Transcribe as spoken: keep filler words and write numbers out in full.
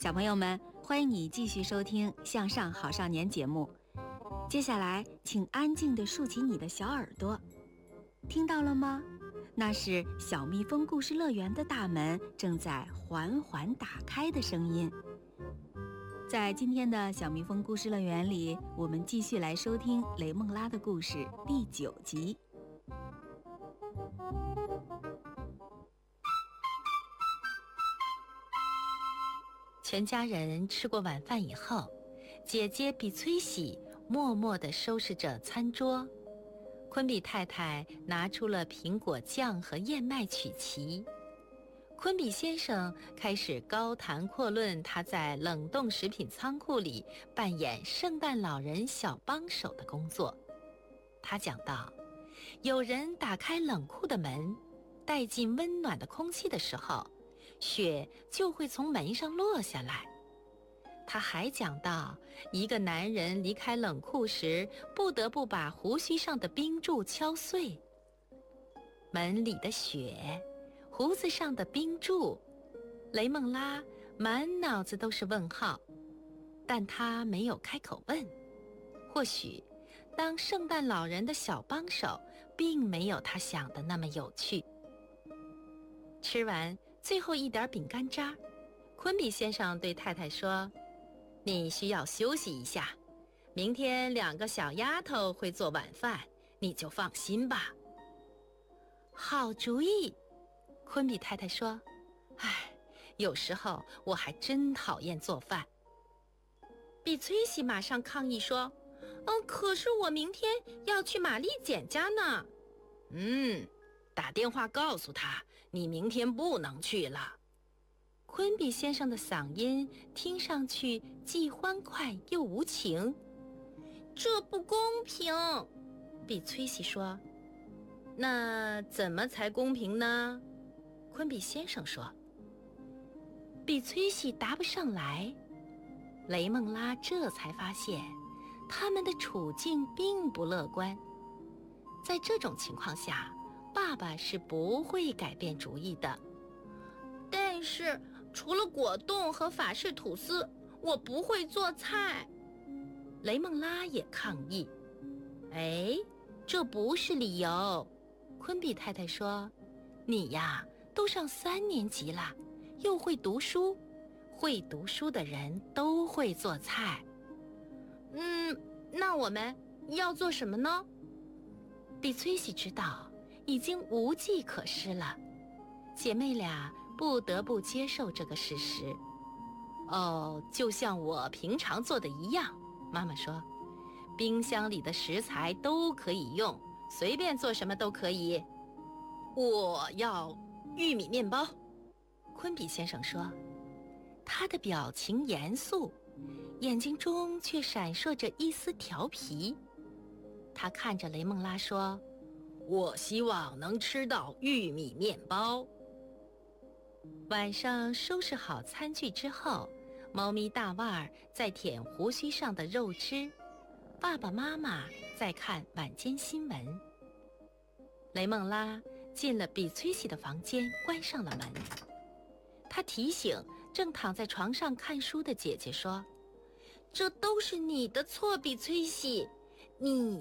小朋友们，欢迎你继续收听《向上好少年》节目。接下来，请安静地竖起你的小耳朵，听到了吗？那是小蜜蜂故事乐园的大门正在缓缓打开的声音。在今天的小蜜蜂故事乐园里，我们继续来收听雷梦拉的故事第九集。 全家人吃过晚饭以后，姐姐比崔喜默默地收拾着餐桌。昆比太太拿出了苹果酱和燕麦曲奇。昆比先生开始高谈阔论他在冷冻食品仓库里扮演圣诞老人小帮手的工作。他讲到，有人打开冷库的门，带进温暖的空气的时候，雪就会从门上落下来。他还讲到，一个男人离开冷库时，不得不把胡须上的冰柱敲碎。门里的雪，胡子上的冰柱，雷梦拉满脑子都是问号，但他没有开口问。或许，当圣诞老人的小帮手，并没有他想的那么有趣。吃完最后一点饼干渣，昆比先生对太太说，你需要休息一下，明天两个小丫头会做晚饭，你就放心吧。好主意，昆比太太说，唉，有时候我还真讨厌做饭。比崔西马上抗议说，嗯，可是我明天要去玛丽简家呢。嗯，打电话告诉她，你明天不能去了。昆比先生的嗓音听上去既欢快又无情。这不公平，比崔西说。那怎么才公平呢？昆比先生说。比崔西答不上来。雷梦拉这才发现，他们的处境并不乐观。在这种情况下，爸爸是不会改变主意的。但是除了果冻和法式吐司，我不会做菜。雷梦拉也抗议。哎，这不是理由。昆比太太说，你呀，都上三年级了，又会读书，会读书的人都会做菜。嗯，那我们要做什么呢？比崔西知道已经无计可施了，姐妹俩不得不接受这个事实。哦，就像我平常做的一样，妈妈说，冰箱里的食材都可以用，随便做什么都可以。我要玉米面包，昆比先生说。他的表情严肃，眼睛中却闪烁着一丝调皮。他看着雷梦拉说，我希望能吃到玉米面包。晚上收拾好餐具之后，猫咪大腕儿在舔胡须上的肉汁，爸爸妈妈在看晚间新闻。雷梦拉进了比崔西的房间，关上了门。他提醒正躺在床上看书的姐姐说，这都是你的错，比崔西，你